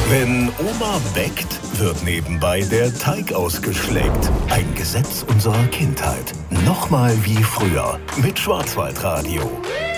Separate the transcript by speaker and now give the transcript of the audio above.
Speaker 1: Wenn Oma bäckt, wird nebenbei der Teig ausgeschleckt. Ein Gesetz unserer Kindheit. Nochmal wie früher mit Schwarzwaldradio.